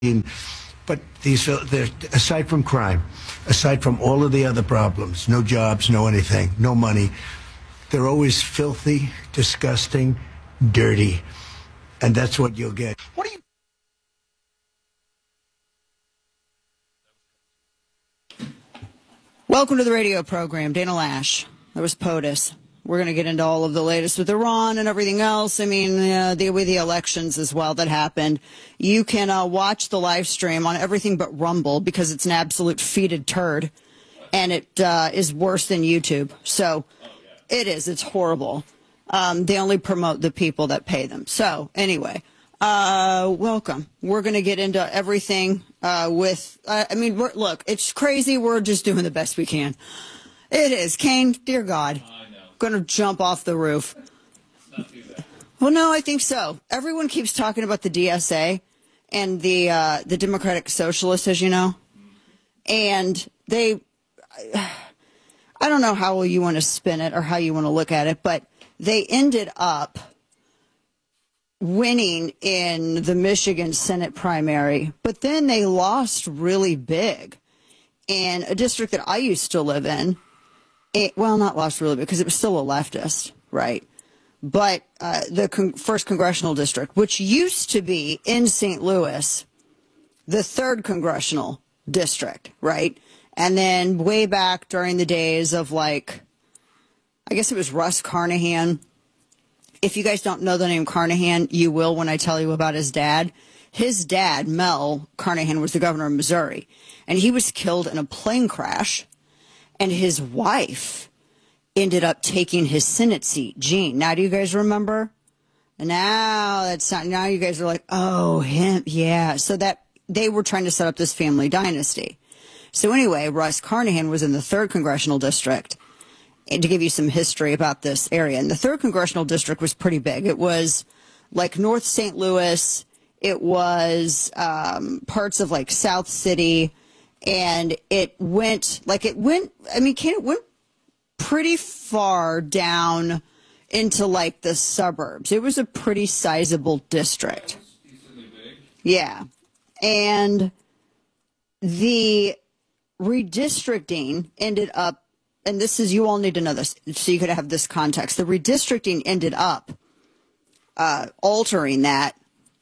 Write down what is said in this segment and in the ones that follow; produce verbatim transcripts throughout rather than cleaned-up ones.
But these, they're, aside from crime, aside from all of the other problems, no jobs, no anything, no money, they're always filthy, disgusting, dirty. And that's what you'll get. What do you... Welcome to the radio program. Dana Lash. That was POTUS. We're going to get into all of the latest with Iran and everything else. I mean, uh, the, with the elections as well that happened. You can uh, watch the live stream on everything but Rumble because it's an absolute feeded turd. And it uh, is worse than YouTube. So it is. It's horrible. Um, they only promote the people that pay them. So anyway, uh, welcome. We're going to get into everything uh, with, uh, I mean, we're, look, it's crazy. We're just doing the best we can. It is. Kane, dear God. Going to jump off the roof. Well, no, I think so. Everyone keeps talking about the D S A and the uh, the Democratic Socialists, as you know, and they. I don't know how you want to spin it or how you want to look at it, but they ended up winning in the Michigan Senate primary, but then they lost really big in a district that I used to live in. It, well, not lost really because it was still a leftist, right? But uh, the con- first congressional district, which used to be in Saint Louis, the third congressional district, right? And then way back during the days of like, I guess it was Russ Carnahan. If you guys don't know the name Carnahan, you will when I tell you about his dad. His dad, Mel Carnahan, was the governor of Missouri, and he was killed in a plane crash. And his wife ended up taking his Senate seat, Jean. Now, do you guys remember? Now that's not. Now you guys are like, oh, him, yeah. So that they were trying to set up this family dynasty. So anyway, Russ Carnahan was in the third congressional district. And to give you some history about this area, and the third congressional district was pretty big. It was like North Saint Louis. It was um, parts of like South City. And it went, like it went, I mean, it went pretty far down into like the suburbs. It was a pretty sizable district. Yeah. And the redistricting ended up, and this is, you all need to know this so you could have this context. The redistricting ended up uh, altering that,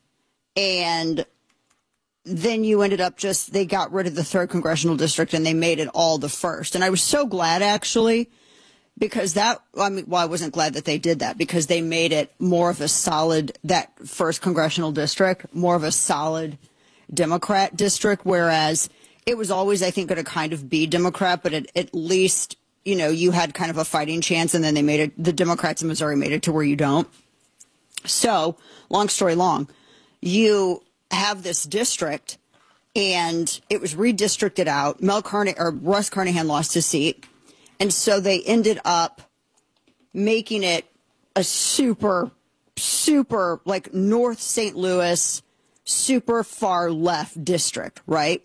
and then you ended up just, they got rid of the third congressional district and they made it all the first. And I was so glad, actually, because that, I mean, well, I wasn't glad that they did that because they made it more of a solid, that first congressional district, more of a solid Democrat district, whereas it was always, I think, going to kind of be Democrat, but it, at least, you know, you had kind of a fighting chance, and then they made it, the Democrats in Missouri made it to where you don't. So, long story long, you have this district, and it was redistricted out. Mel Carnahan, or Russ Carnahan lost his seat, and so they ended up making it a super, super, like North Saint Louis, super far left district, right?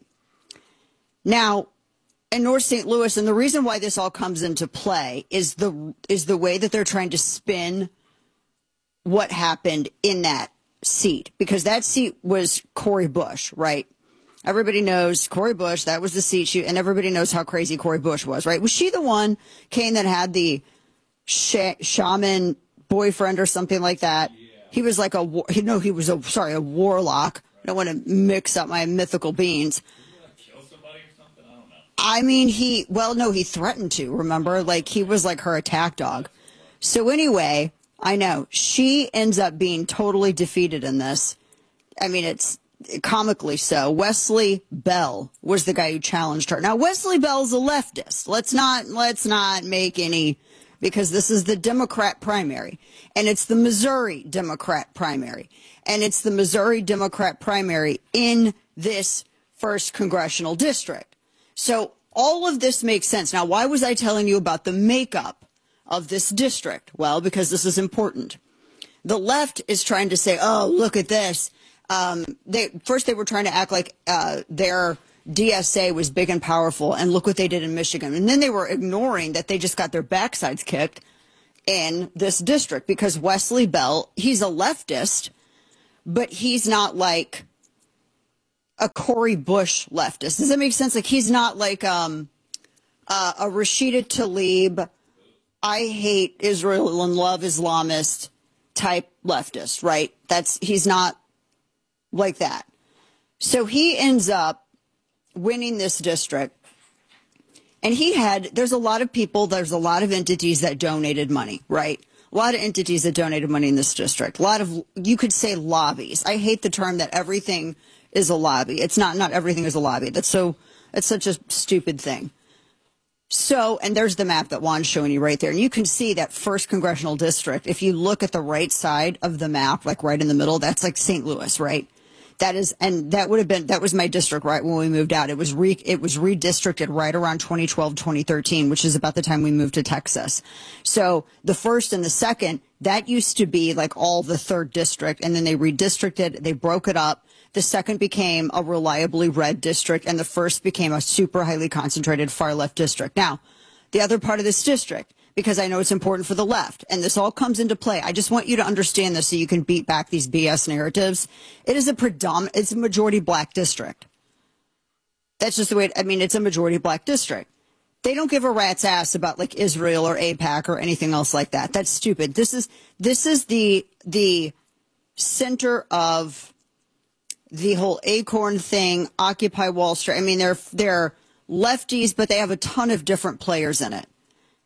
Now, in North Saint Louis, and the reason why this all comes into play is the is the way that they're trying to spin what happened in that seat, because that seat was Cori Bush, right? Everybody knows Cori Bush. That was the seat she, and everybody knows how crazy Cori Bush was, right? Was she the one, Kane, that had the sh- shaman boyfriend or something like that? Yeah. He was like a, no, he was a, sorry, a warlock. I don't want to mix up my mythical beings. Kill somebody or something? I don't know. I mean, he, well, no, he threatened to, remember? Like, he was like her attack dog. So anyway, I know. She ends up being totally defeated in this. I mean, it's comically so. Wesley Bell was the guy who challenged her. Now, Wesley Bell's a leftist. Let's not, let's not make any, because this is the Democrat primary, and it's the Missouri Democrat primary, and it's the Missouri Democrat primary in this first congressional district. So all of this makes sense. Now, why was I telling you about the makeup of this district? Well, because this is important. The left is trying to say, oh, look at this. Um, they first they were trying to act like uh, their D S A was big and powerful, and look what they did in Michigan. And then they were ignoring that they just got their backsides kicked in this district because Wesley Bell, he's a leftist, but he's not like a Cori Bush leftist. Does that make sense? Like he's not like um, uh, a Rashida Tlaib, I hate Israel and love Islamist type leftist, right? That's he's not like that. So he ends up winning this district. And he had, there's a lot of people, there's a lot of entities that donated money, right? A lot of entities that donated money in this district. A lot of, you could say lobbies. I hate the term that everything is a lobby. It's not, not everything is a lobby. That's so, it's such a stupid thing. So, and there's the map that Juan's showing you right there. And you can see that first congressional district. If you look at the right side of the map, like right in the middle, that's like Saint Louis, right? That is, and that would have been, that was my district right when we moved out. It was re, it was redistricted right around twenty twelve, twenty thirteen, which is about the time we moved to Texas. So the first and the second, that used to be like all the third district, and then they redistricted, they broke it up. The second became a reliably red district, and the first became a super highly concentrated far left district. Now, the other part of this district, because I know it's important for the left, and this all comes into play. I just want you to understand this so you can beat back these B S narratives. It is a predominant, it's a majority black district. That's just the way, it, I mean, it's a majority black district. They don't give a rat's ass about like Israel or AIPAC or anything else like that. That's stupid. This is, this is the, the center of the whole Acorn thing, Occupy Wall Street. I mean, they're, they're lefties, but they have a ton of different players in it.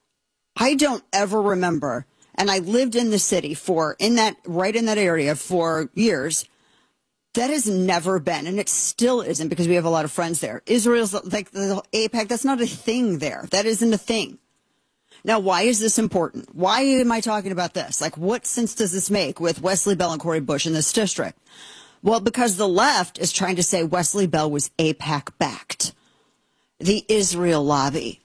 I don't ever remember, and I lived in the city for, in that, right in that area for years. That has never been, and it still isn't because we have a lot of friends there. Israel's like the AIPAC, that's not a thing there. That isn't a thing. Now, why is this important? Why am I talking about this? Like, what sense does this make with Wesley Bell and Cori Bush in this district? Well, because the left is trying to say Wesley Bell was AIPAC backed. The Israel lobby.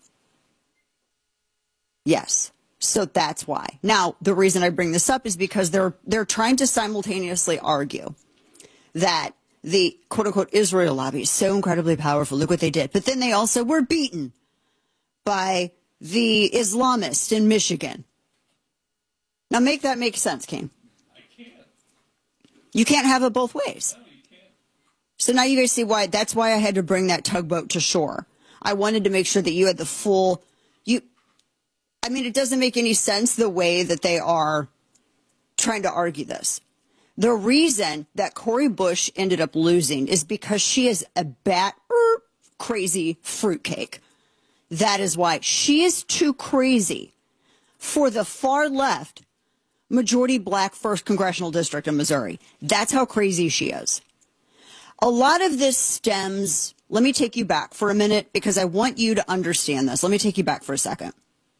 Yes. So that's why. Now, the reason I bring this up is because they're they're trying to simultaneously argue that the quote-unquote Israel lobby is so incredibly powerful. Look what they did. But then they also were beaten by the Islamists in Michigan. Now, make that make sense, King. I can't. You can't have it both ways. No, you can't. So now you guys see why. That's why I had to bring that tugboat to shore. I wanted to make sure that you had the full... you. I mean, it doesn't make any sense the way that they are trying to argue this. The reason that Cori Bush ended up losing is because she is a bat er, crazy fruitcake. That is why she is too crazy for the far left majority black first congressional district in Missouri. That's how crazy she is. A lot of this stems, let me take you back for a minute because I want you to understand this. Let me take you back for a second.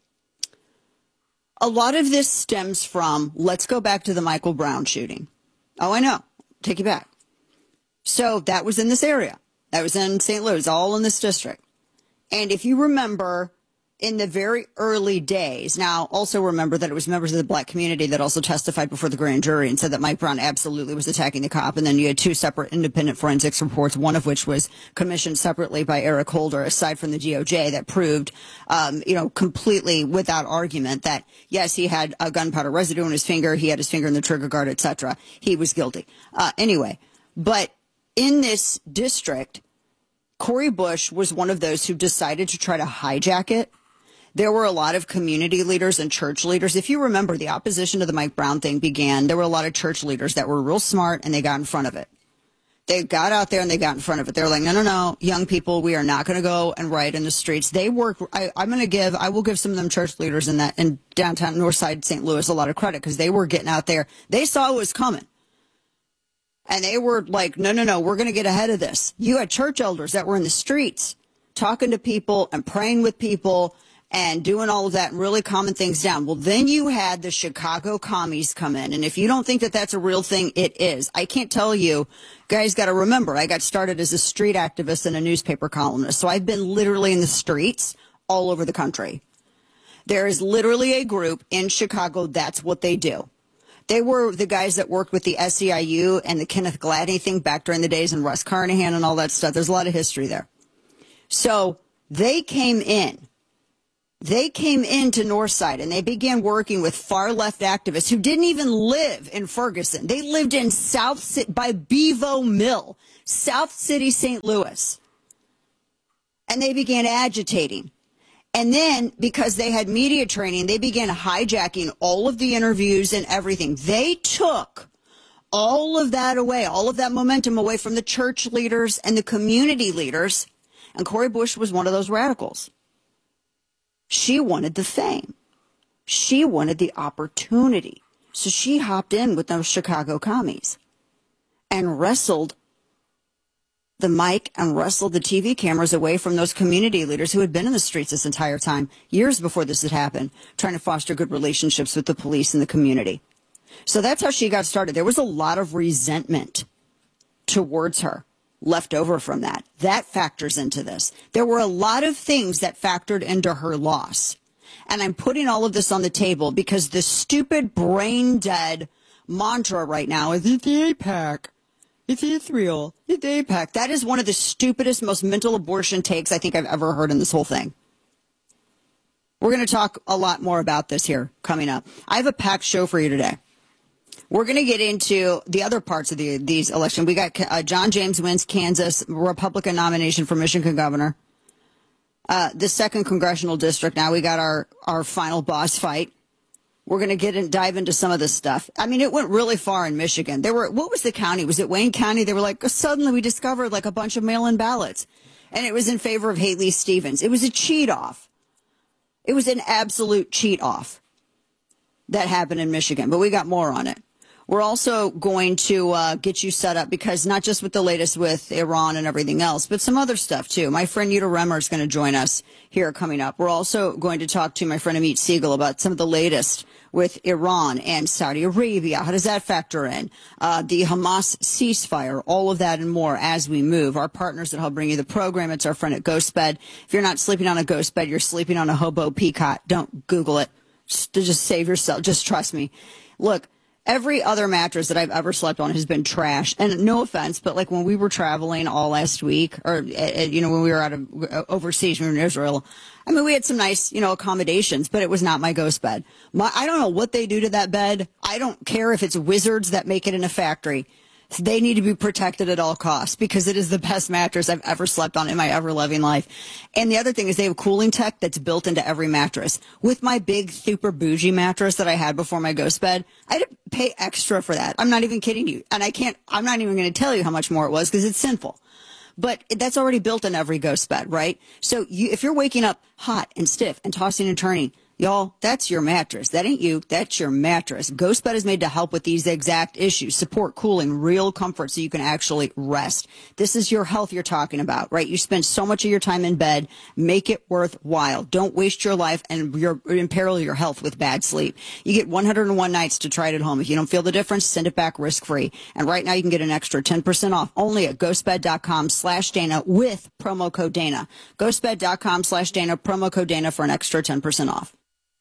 A lot of this stems from, let's go back to the Michael Brown shooting. Oh, I know. Take you back. So that was in this area. That was in Saint Louis, all in this district. And if you remember, in the very early days, now also remember that it was members of the black community that also testified before the grand jury and said that Mike Brown absolutely was attacking the cop. And then you had two separate independent forensics reports, one of which was commissioned separately by Eric Holder, aside from the D O J, that proved, um, you know, completely without argument that, yes, he had a gunpowder residue on his finger, he had his finger in the trigger guard, et cetera. He was guilty. Uh, anyway, but in this district, Cori Bush was one of those who decided to try to hijack it. There were a lot of community leaders and church leaders. If you remember, the opposition to the Mike Brown thing began. There were a lot of church leaders that were real smart, and they got in front of it. They got out there and they got in front of it. They were like, no, no, no, young people, we are not going to go and riot in the streets. They work. I, I'm going to give, I will give some of them church leaders in that, in downtown Northside Saint Louis a lot of credit because they were getting out there. They saw it was coming. And they were like, no, no, no, we're going to get ahead of this. You had church elders that were in the streets talking to people and praying with people and doing all of that and really calming things down. Well, then you had the Chicago commies come in. And if you don't think that that's a real thing, it is. I can't tell you. Guys got to remember, I got started as a street activist and a newspaper columnist. So I've been literally in the streets all over the country. There is literally a group in Chicago. That's what they do. They were the guys that worked with the S E I U and the Kenneth Gladney thing back during the days and Russ Carnahan and all that stuff. There's a lot of history there. So they came in They came into Northside and they began working with far left activists who didn't even live in Ferguson. They lived in South City by Bevo Mill, South City, Saint Louis. And they began agitating. And then, because they had media training, they began hijacking all of the interviews and everything. They took all of that away, all of that momentum away from the church leaders and the community leaders. And Cori Bush was one of those radicals. She wanted the fame. She wanted the opportunity. So she hopped in with those Chicago commies and wrestled the mic and wrestled the T V cameras away from those community leaders who had been in the streets this entire time, years before this had happened, trying to foster good relationships with the police and the community. So that's how she got started. There was a lot of resentment towards her left over from that. That factors into this. There were a lot of things that factored into her loss. And I'm putting all of this on the table because the stupid brain dead mantra right now is it's the AIPAC. It's Israel. It's AIPAC. That is one of the stupidest, most mental abortion takes I think I've ever heard in this whole thing. We're going to talk a lot more about this here coming up. I have a packed show for you today. We're going to get into the other parts of the, these elections. We got uh, John James wins Kansas, Republican nomination for Michigan governor. Uh, the second congressional district. Now we got our, our final boss fight. We're going to get and dive into some of this stuff. I mean, it went really far in Michigan. There were, what was the county? Was it Wayne County? They were like, suddenly we discovered like a bunch of mail-in ballots. And it was in favor of Haley Stevens. It was a cheat off. It was an absolute cheat off that happened in Michigan. But we got more on it. We're also going to uh, get you set up because not just with the latest with Iran and everything else, but some other stuff too. My friend Yuta Remmer is going to join us here coming up. We're also going to talk to my friend Amit Siegel about some of the latest with Iran and Saudi Arabia. How does that factor in? Uh, the Hamas ceasefire, all of that and more as we move. Our partners that help bring you the program, it's our friend at GhostBed. If you're not sleeping on a ghost bed, you're sleeping on a hobo peacock. Don't Google it. Just, just save yourself. Just trust me. Look. Every other mattress that I've ever slept on has been trash. And no offense, but like when we were traveling all last week or, uh, you know, when we were out of uh, overseas, we were in Israel. I mean, we had some nice, you know, accommodations, but it was not my ghost bed. My, I don't know what they do to that bed. I don't care if it's wizards that make it in a factory. They need to be protected at all costs because it is the best mattress I've ever slept on in my ever-loving life. And the other thing is they have cooling tech that's built into every mattress. With my big super bougie mattress that I had before my ghost bed, I had to pay extra for that. I'm not even kidding you. And I can't, I'm not even going to tell you how much more it was because it's sinful. But that's already built in every ghost bed, right? So you, if you're waking up hot and stiff and tossing and turning, y'all, that's your mattress. That ain't you. That's your mattress. GhostBed is made to help with these exact issues. Support, cooling, real comfort so you can actually rest. This is your health you're talking about, right? You spend so much of your time in bed. Make it worthwhile. Don't waste your life and your, imperil your health with bad sleep. You get one hundred one nights to try it at home. If you don't feel the difference, send it back risk-free. And right now you can get an extra ten percent off only at ghostbed.com slash Dana with promo code Dana. Ghostbed.com slash Dana, promo code Dana for an extra ten percent off.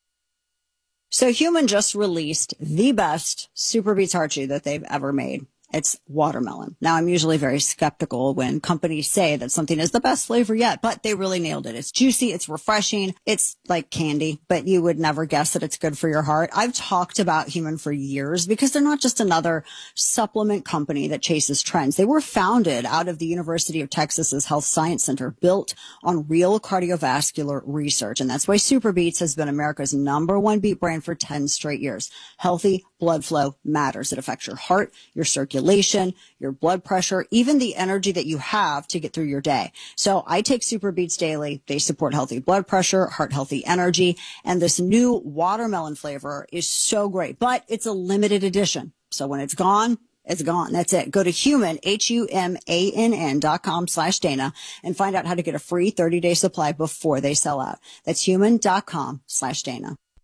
So Human just released the best Super Beats heart chew that they've ever made. It's watermelon. Now, I'm usually very skeptical when companies say that something is the best flavor yet, but they really nailed it. It's juicy. It's refreshing. It's like candy, but you would never guess that it's good for your heart. I've talked about Human for years because they're not just another supplement company that chases trends. They were founded out of the University of Texas's Health Science Center, built on real cardiovascular research. And that's why Super Beats has been America's number one beat brand for ten straight years. Healthy blood flow matters. It affects your heart, your circulation, your blood pressure, even the energy that you have to get through your day. So I take Super Beats daily. They support healthy blood pressure, heart healthy energy, and this new watermelon flavor is so great, but it's a limited edition. So when it's gone, it's gone. That's it. Go to human, H U M A N N dot com slash Dana and find out how to get a free thirty day supply before they sell out. That's human dot com slash Dana.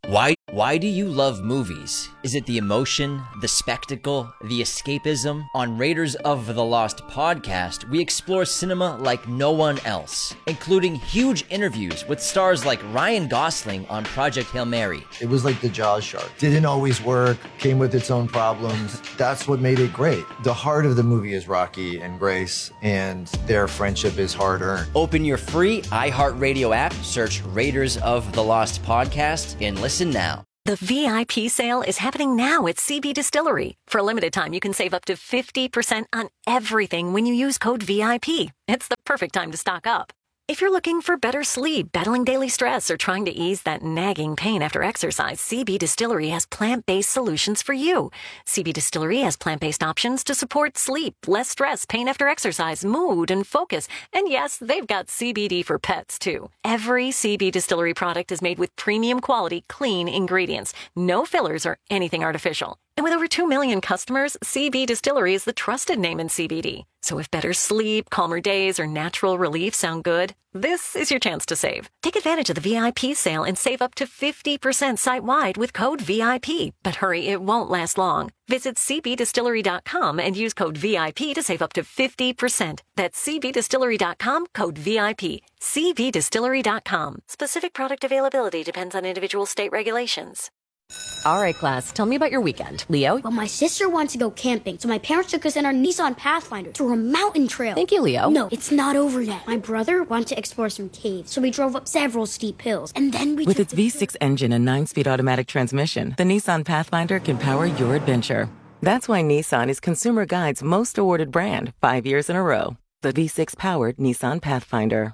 Why why do you love movies? Is it the emotion, the spectacle, the escapism? On Raiders of the Lost podcast, we explore cinema like no one else, including huge interviews with stars like Ryan Gosling on Project Hail Mary. It was like the Jaws shark. Didn't always work, came with its own problems. That's what made it great. The heart of the movie is Rocky and Grace, and their friendship is hard-earned. Open your free iHeartRadio app, search Raiders of the Lost podcast, and listen now. The V I P sale is happening now at C B Distillery. For a limited time, you can save up to fifty percent on everything when you use code V I P. It's the perfect time to stock up. If you're looking for better sleep, battling daily stress, or trying to ease that nagging pain after exercise, C B Distillery has plant-based solutions for you. C B Distillery has plant-based options to support sleep, less stress, pain after exercise, mood, and focus. And yes, they've got C B D for pets, too. Every C B Distillery product is made with premium quality, clean ingredients. No fillers or anything artificial. And with over two million customers, C B Distillery is the trusted name in C B D. So if better sleep, calmer days, or natural relief sound good, this is your chance to save. Take advantage of the V I P sale and save up to fifty percent site-wide with code V I P. But hurry, it won't last long. Visit c b distillery dot com and use code V I P to save up to fifty percent. That's c b distillery dot com, code V I P. c b distillery dot com. Specific product availability depends on individual state regulations. All right, class, tell me about your weekend. Leo? Well, my sister wanted to go camping, so my parents took us in our Nissan Pathfinder through a mountain trail. Thank you, Leo. No, it's not over yet. My brother wanted to explore some caves, so we drove up several steep hills, and then we With took its V six engine and nine-speed automatic transmission, the Nissan Pathfinder can power your adventure. That's why Nissan is Consumer Guide's most awarded brand, five years in a row. The V six-powered Nissan Pathfinder.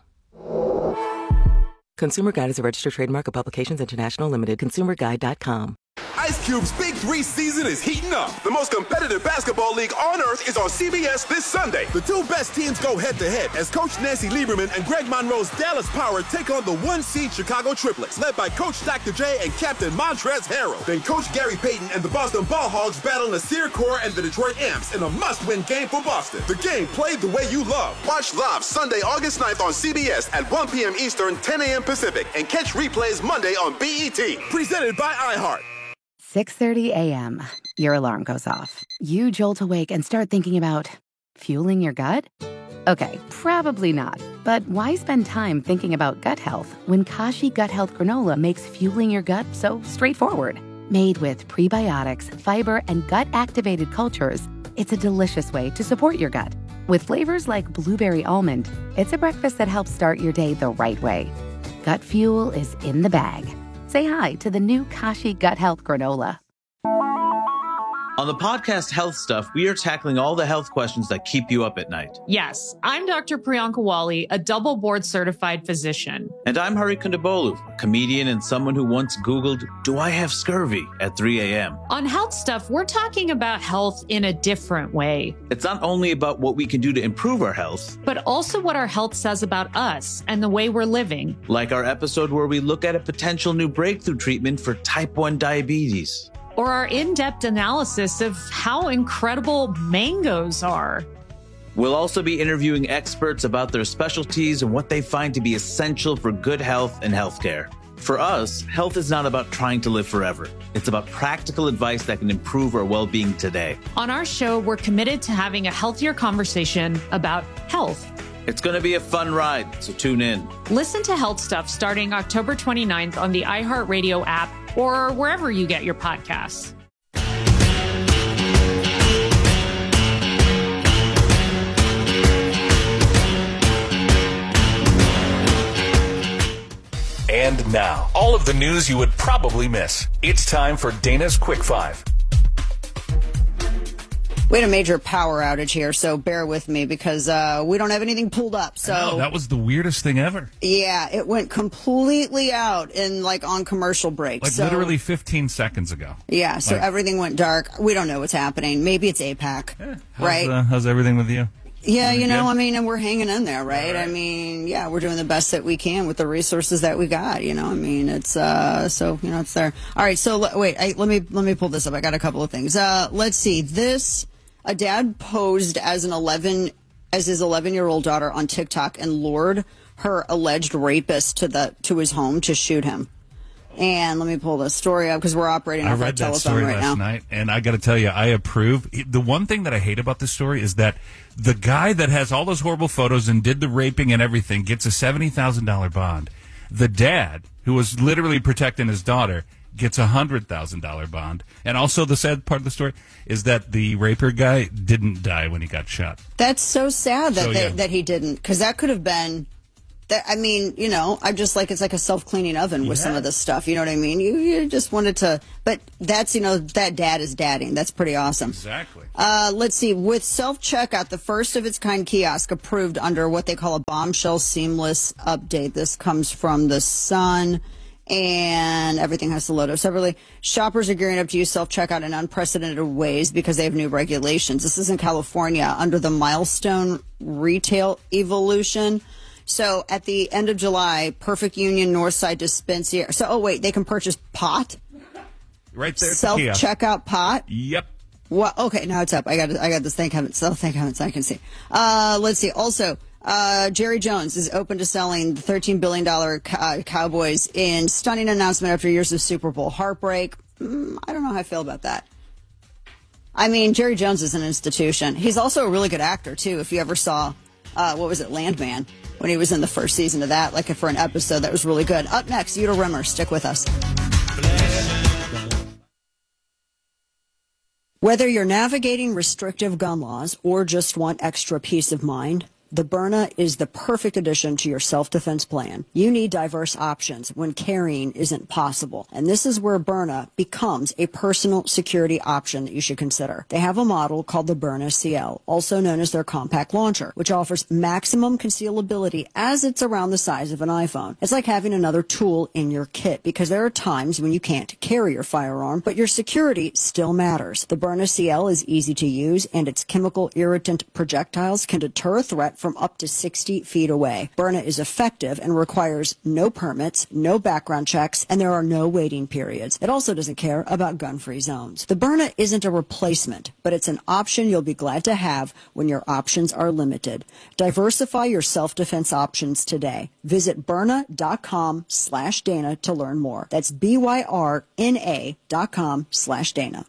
Consumer Guide is a registered trademark of Publications International Limited. consumer guide dot com. Ice Cube's Big Three season is heating up. The most competitive basketball league on earth is on C B S this Sunday. The two best teams go head-to-head as Coach Nancy Lieberman and Greg Monroe's Dallas Power take on the one-seed Chicago Triplets, led by Coach Doctor J and Captain Montrezl Harrell. Then Coach Gary Payton and the Boston Ball Hogs battle Nasir Kaur and the Detroit Amps in a must-win game for Boston. The game played the way you love. Watch live Sunday, August ninth on C B S at one p.m. Eastern, ten a.m. Pacific, and catch replays Monday on B E T. Presented by iHeart. six thirty a.m. Your alarm goes off. You jolt awake and start thinking about fueling your gut? Okay, probably not. But why spend time thinking about gut health when Kashi Gut Health Granola makes fueling your gut so straightforward? Made with prebiotics, fiber, and gut-activated cultures, it's a delicious way to support your gut. With flavors like blueberry almond, it's a breakfast that helps start your day the right way. Gut fuel is in the bag. Say hi to the new Kashi Gut Health Granola. On the podcast Health Stuff, we are tackling all the health questions that keep you up at night. Yes, I'm Doctor Priyanka Wali, a double board certified physician. And I'm Hari Kondabolu, a comedian and someone who once Googled, do I have scurvy at three a.m. On Health Stuff, we're talking about health in a different way. It's not only about what we can do to improve our health, but also what our health says about us and the way we're living. Like our episode where we look at a potential new breakthrough treatment for type one diabetes. Or our in-depth analysis of how incredible mangoes are. We'll also be interviewing experts about their specialties and what they find to be essential for good health and healthcare. For us, health is not about trying to live forever. It's about practical advice that can improve our well-being today. On our show, we're committed to having a healthier conversation about health. It's going to be a fun ride, so tune in. Listen to Health Stuff starting October twenty-ninth on the iHeartRadio app or wherever you get your podcasts. And now, all of the news you would probably miss. It's time for Dana's Quick Five. We had a major power outage here, so bear with me because uh, we don't have anything pulled up. So know, that was the weirdest thing ever. Yeah, it went completely out in like on commercial break. Like so, literally fifteen seconds ago. Yeah, so like, everything went dark. We don't know what's happening. Maybe it's APAC, yeah, how's, right? Uh, how's everything with you? Yeah, you know, good? I mean, and we're hanging in there, right? right? I mean, yeah, we're doing the best that we can with the resources that we got. You know, I mean, it's uh, so you know, it's there. All right, so wait, I, let me let me pull this up. I got a couple of things. Uh, let's see this. A dad posed as an eleven as his eleven-year-old daughter on TikTok and lured her alleged rapist to the to his home to shoot him. And let me pull the story up because we're operating I off our read that telephone story right last now. night, and I got to tell you, I approve. The one thing that I hate about this story is that the guy that has all those horrible photos and did the raping and everything gets a seventy thousand dollars bond. The dad, who was literally protecting his daughter, gets a one hundred thousand dollars bond. And also the sad part of the story is that the raper guy didn't die when he got shot. That's so sad that So, they, yeah. that he didn't, because that could have been. That, I mean, you know, I'm just like, it's like a self-cleaning oven with Yeah. some of this stuff. You know what I mean? You, you just wanted to, but that's, you know, that dad is dadding. That's pretty awesome. Exactly. Uh, let's see. With self-checkout, the first of its kind kiosk approved under what they call a bombshell seamless update. This comes from the Sun, and everything has to load up separately. Shoppers are gearing up to use self-checkout in unprecedented ways because they have new regulations. This is in California under the Milestone Retail Evolution. So at the end of July, Perfect Union, Northside Dispensary. So, oh, wait, they can purchase pot? Right there at the kiosk. Self-checkout pot? Yep. What? Okay, now it's up. I got I got this thing coming. So thank heavens I can see. Uh, let's see. Also, uh, Jerry Jones is open to selling the thirteen billion dollars uh, Cowboys in stunning announcement after years of Super Bowl heartbreak. Mm, I don't know how I feel about that. I mean, Jerry Jones is an institution. He's also a really good actor, too, if you ever saw, uh, what was it, Landman, when he was in the first season of that, like for an episode that was really good. Up next, Uta Rimmer. Stick with us. Whether you're navigating restrictive gun laws or just want extra peace of mind, the Byrna is the perfect addition to your self-defense plan. You need diverse options when carrying isn't possible. And this is where Byrna becomes a personal security option that you should consider. They have a model called the Byrna C L, also known as their compact launcher, which offers maximum concealability as it's around the size of an iPhone. It's like having another tool in your kit because there are times when you can't carry your firearm, but your security still matters. The Byrna C L is easy to use, and its chemical irritant projectiles can deter a threat from up to sixty feet away. Byrna is effective and requires no permits, no background checks, and there are no waiting periods. It also doesn't care about gun-free zones. The Byrna isn't a replacement, but it's an option you'll be glad to have when your options are limited. Diversify your self-defense options today. Visit Byrna.com slash Dana to learn more. That's B-Y-R-N-A dot com slash Dana.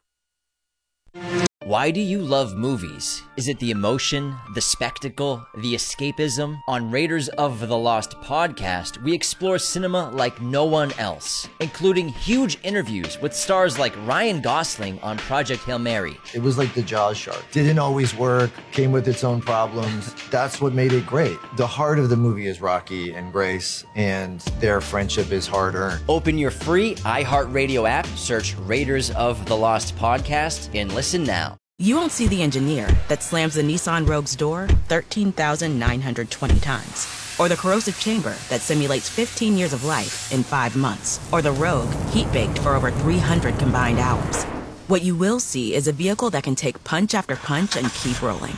Why do you love movies? Is it the emotion, the spectacle, the escapism? On Raiders of the Lost podcast, we explore cinema like no one else, including huge interviews with stars like Ryan Gosling on Project Hail Mary. It was like the Jaws shark. Didn't always work, came with its own problems. That's what made it great. The heart of the movie is Rocky and Grace, and their friendship is hard-earned. Open your free iHeartRadio app, search Raiders of the Lost podcast, and listen now. You won't see the engineer that slams the Nissan Rogue's door thirteen thousand nine hundred twenty times. Or the corrosive chamber that simulates fifteen years of life in five months. Or the Rogue heat-baked for over three hundred combined hours. What you will see is a vehicle that can take punch after punch and keep rolling.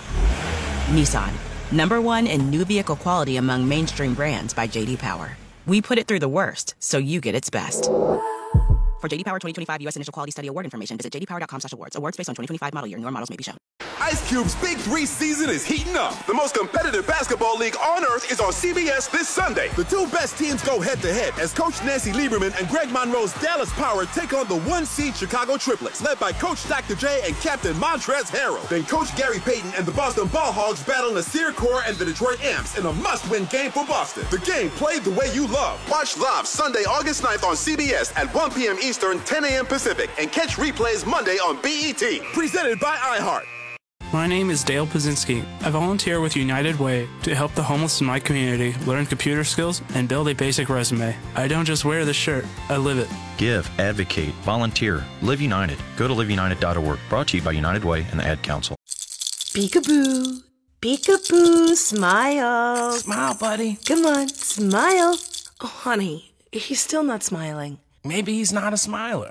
Nissan, number one in new vehicle quality among mainstream brands by J D Power. We put it through the worst, so you get its best. For J D Power twenty twenty-five U S Initial Quality Study Award information, visit j d power dot com slash awards. Awards based on twenty twenty-five model year. Newer models may be shown. Ice Cube's Big Three season is heating up. The most competitive basketball league on earth is on C B S this Sunday. The two best teams go head-to-head as Coach Nancy Lieberman and Greg Monroe's Dallas Power take on the one-seed Chicago Triplets, led by Coach Doctor J and Captain Montrezl Harrell. Then Coach Gary Payton and the Boston Ball Hogs battle Nasir Kaur and the Detroit Amps in a must-win game for Boston. The game played the way you love. Watch live Sunday, August ninth on C B S at one p.m. Eastern, ten a.m. Pacific, and catch replays Monday on B E T. Presented by iHeart. My name is Dale Pazinski. I volunteer with United Way to help the homeless in my community learn computer skills and build a basic resume. I don't just wear the shirt, I live it. Give, advocate, volunteer, Live United. Go to live united dot org. Brought to you by United Way and the Ad Council. Peekaboo. Peekaboo. Smile. Smile, buddy. Come on, smile. Oh, honey, he's still not smiling. Maybe he's not a smiler.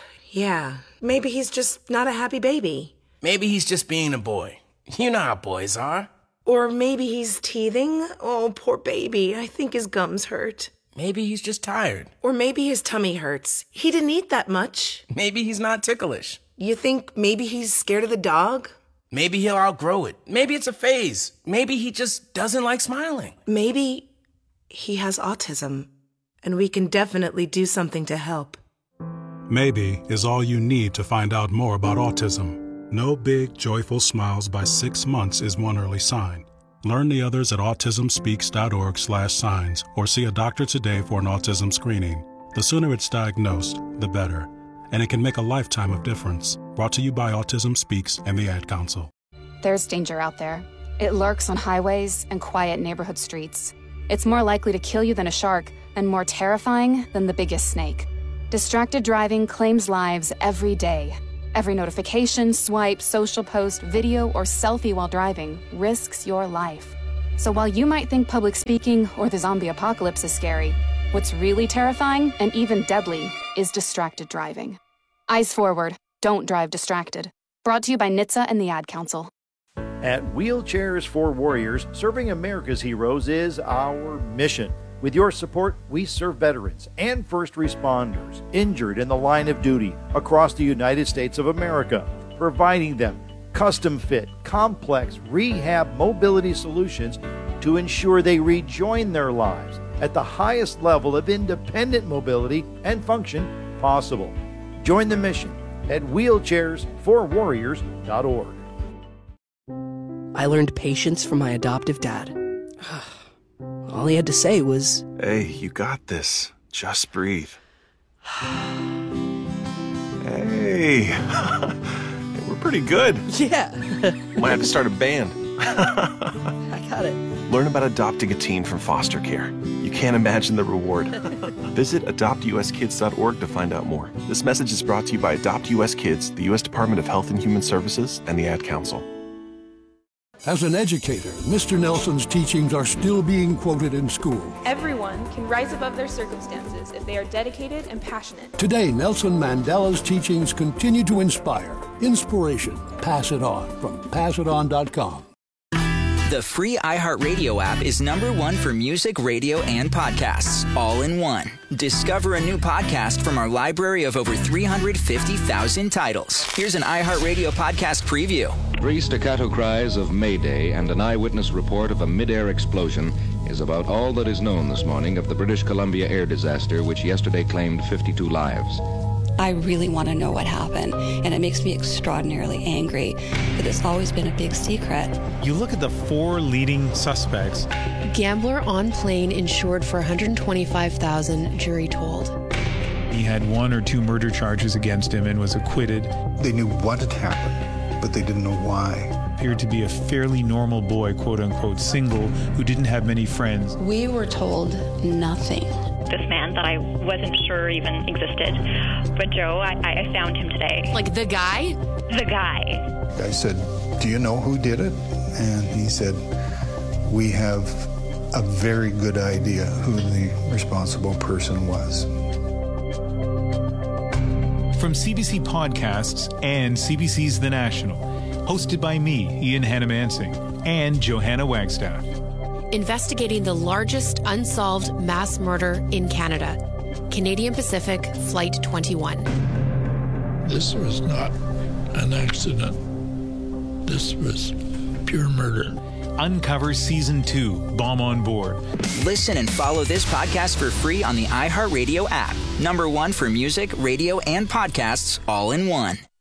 Yeah, maybe he's just not a happy baby. Maybe he's just being a boy. You know how boys are. Or maybe he's teething. Oh, poor baby. I think his gums hurt. Maybe he's just tired. Or maybe his tummy hurts. He didn't eat that much. Maybe he's not ticklish. You think maybe he's scared of the dog? Maybe he'll outgrow it. Maybe it's a phase. Maybe he just doesn't like smiling. Maybe he has autism. and we can definitely do something to help. Maybe is all you need to find out more about autism. No big, joyful smiles by six months is one early sign. Learn the others at autismspeaks.org slash signs or see a doctor today for an autism screening. The sooner it's diagnosed, the better. And it can make a lifetime of difference. Brought to you by Autism Speaks and the Ad Council. There's danger out there. It lurks on highways and quiet neighborhood streets. It's more likely to kill you than a shark and more terrifying than the biggest snake. Distracted driving claims lives every day. Every notification, swipe, social post, video, or selfie while driving risks your life. So while you might think public speaking or the zombie apocalypse is scary, what's really terrifying and even deadly is distracted driving. Eyes forward. Don't drive distracted. Brought to you by N H T S A and the Ad Council. At Wheelchairs for Warriors, serving America's heroes is our mission. With your support, we serve veterans and first responders injured in the line of duty across the United States of America, providing them custom-fit, complex rehab mobility solutions to ensure they rejoin their lives at the highest level of independent mobility and function possible. Join the mission at wheelchairs for warriors dot org. I learned patience from my adoptive dad. All he had to say was, "Hey, you got this. Just breathe." Hey, we're pretty good. Yeah. Might have to start a band. I got it. Learn about adopting a teen from foster care. You can't imagine the reward. Visit adopt u s kids dot org to find out more. This message is brought to you by Adopt U S Kids, the U S Department of Health and Human Services, and the Ad Council. As an educator, Mister Nelson's teachings are still being quoted in school. Everyone can rise above their circumstances if they are dedicated and passionate. Today, Nelson Mandela's teachings continue to inspire. Inspiration. Pass it on from pass it on dot com. The free iHeartRadio app is number one for music, radio, and podcasts, all in one. Discover a new podcast from our library of over three hundred fifty thousand titles. Here's an iHeartRadio podcast preview. Three staccato cries of Mayday and an eyewitness report of a mid-air explosion is about all that is known this morning of the British Columbia air disaster, which yesterday claimed fifty-two lives. I really want to know what happened, and it makes me extraordinarily angry that it's always been a big secret. You look at the four leading suspects. Gambler on plane insured for one hundred twenty-five thousand dollars, jury told. He had one or two murder charges against him and was acquitted. They knew what had happened, but they didn't know why. Appeared to be a fairly normal boy, quote unquote, single, who didn't have many friends. We were told nothing. This man that I wasn't sure even existed. But Joe, I, I found him today. Like the guy? The guy. I said, "Do you know who did it?" And he said, "We have a very good idea who the responsible person was." From C B C Podcasts and C B C's The National, hosted by me, Ian Hannamansing, and Johanna Wagstaff. Investigating the largest unsolved mass murder in Canada. Canadian Pacific Flight twenty-one. This was not an accident. This was pure murder. Uncover Season two, Bomb on Board. Listen and follow this podcast for free on the iHeartRadio app. Number one for music, radio, and podcasts, all in one.